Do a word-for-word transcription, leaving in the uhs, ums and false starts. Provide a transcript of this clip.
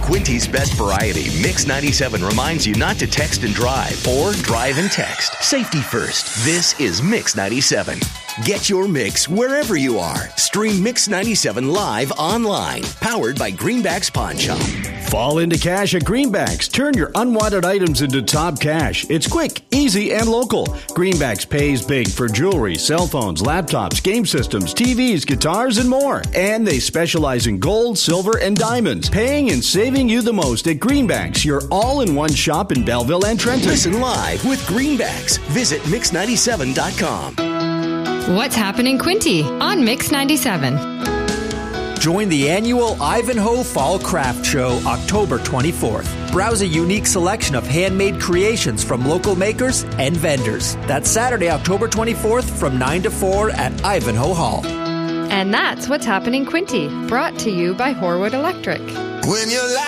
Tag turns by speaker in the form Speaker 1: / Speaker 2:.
Speaker 1: Quinty's best variety, Mix ninety-seven reminds you not to text and drive or drive and text. Safety first. This is Mix ninety-seven. Get your mix wherever you are. Stream Mix ninety-seven live online. Powered by Greenbacks Pawn Shop.
Speaker 2: Fall into cash at Greenbacks. Turn your unwanted items into top cash. It's quick, easy, and local. Greenbacks pays big for jewelry, cell phones, laptops, game systems, T Vs, guitars, and more. And they specialize in gold, silver, and diamonds. Paying and saving you the most at Greenbacks, your all-in-one shop in Belleville and Trenton.
Speaker 1: Listen live with Greenbacks. Visit mix ninety-seven dot com.
Speaker 3: What's happening, Quinty, on Mix ninety-seven.
Speaker 4: Join the annual Ivanhoe Fall Craft Show October twenty-fourth. Browse a unique selection of handmade creations from local makers and vendors. That's Saturday, October twenty-fourth from nine to four at Ivanhoe Hall.
Speaker 3: And that's What's Happening, Quinty, brought to you by Horwood Electric.
Speaker 5: When you